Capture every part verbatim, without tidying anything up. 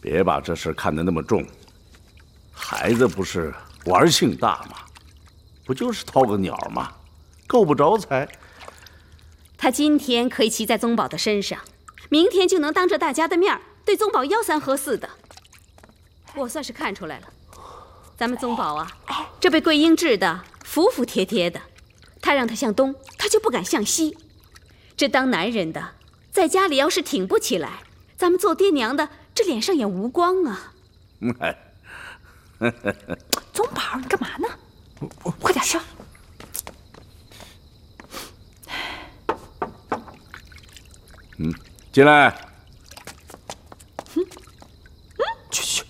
别把这事看得那么重。孩子不是玩性大吗？不就是掏个鸟吗？够不着才。 他今天可以骑在宗保的身上，明天就能当着大家的面对宗保吆三喝四的。我算是看出来了，咱们宗保啊，这被桂英治的服服帖帖的。他让他向东，他就不敢向西。这当男人的，在家里要是挺不起来，咱们做爹娘的这脸上也无光啊。 宗保，你干嘛呢？快点上。 嗯，进来。 嗯嗯，去去。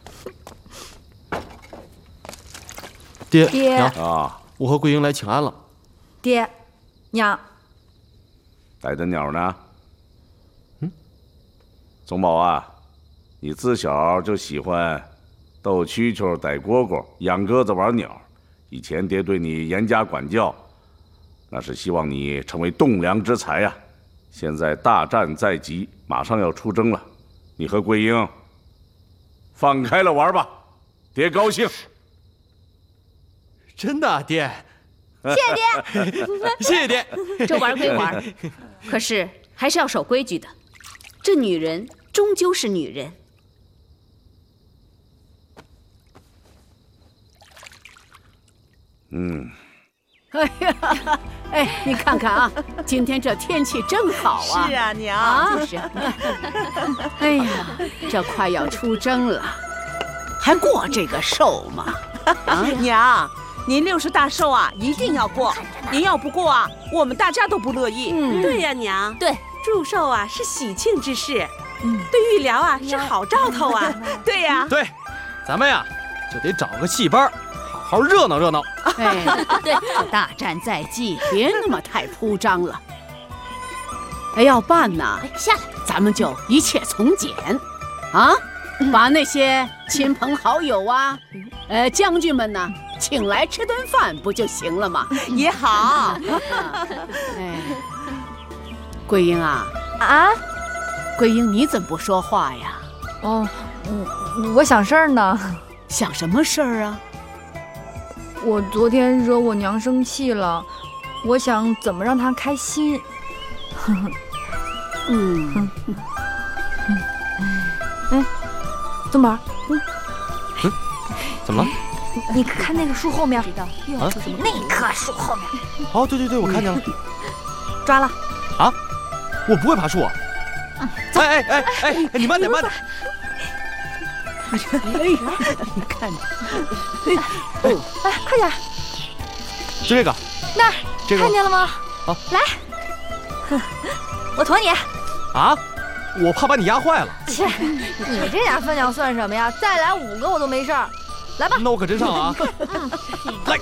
爹爹娘啊， 我和桂英来请安了。 爹，娘， 逮的鸟呢？ 嗯， 宗保啊，你自小就喜欢斗蛐蛐、逮蝈蝈、养鸽子、玩鸟。以前爹对你严加管教，那是希望你成为栋梁之才呀。现在大战在即，马上要出征了，你和桂英放开了玩吧，爹高兴。 真的，爹。 谢谢爹， 谢谢爹。 这玩归玩，可是还是要守规矩的。这女人终究是女人。 嗯。 哎呀，哎，你看看啊，今天这天气真好啊！ 是啊，娘。 啊，就是。哎呀，这快要出征了，还过这个寿吗？ 啊，娘，您六十大寿啊，一定要过。您要不过啊，我们大家都不乐意。 嗯， 对呀，娘。 对， 祝寿啊是喜庆之事，嗯，对玉疗啊是好兆头啊。对呀。 对，咱们呀就得找个戏班。好好热闹热闹！ 哎，对，这大战在即，别那么太铺张了。哎，要办呢， 下来， 咱们就一切从简，啊，把那些亲朋好友啊，呃，将军们呢，请来吃顿饭不就行了吗？ 也好。 哎，桂英啊， 啊， 桂英，你怎么不说话呀？ 哦，我我想事儿呢。 想什么事儿啊？ 我昨天惹我娘生气了，我想怎么让她开心。 嗯， 哎，宗保， 嗯，嗯，怎么了？ 你看那个树后面， 啊， 那棵树后面。 哦，对对对，我看见了。 抓了。 啊，我不会爬树啊。哎哎哎哎，你慢点慢点。 哎呀，你看着， 哦，哎，快点！ 就这个， 那儿， 这个看见了吗？ 好， 来，我驮你。 啊，我怕把你压坏了。 切，你这点分量算什么呀？再来五个我都没事儿。来吧， 那我可真上了啊！来，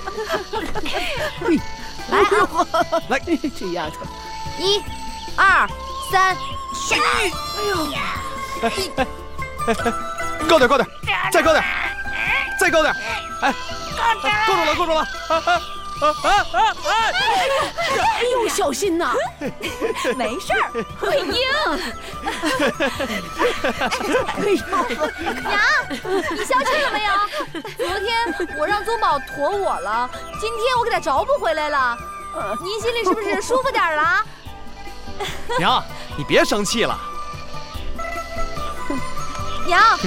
来啊， 来， 这丫头， 一、二、三，下！ 哎呦， 哎哎哎哎！高点，高点，再高点，再高点！哎，够住了，够住了！啊啊啊啊啊！ 哎呦，小心呐！ 没事儿， 桂英。 娘，你消气了没有？昨天我让宗保驮我了，今天我给他找补回来了。您心里是不是舒服点了？ 娘，你别生气了。 娘。